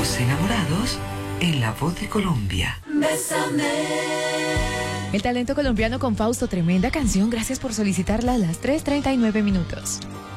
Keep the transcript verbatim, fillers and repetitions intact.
Los enamorados en La Voz de Colombia. Bésame. El talento colombiano con Fausto, tremenda canción. Gracias por solicitarla a las tres treinta y nueve minutos.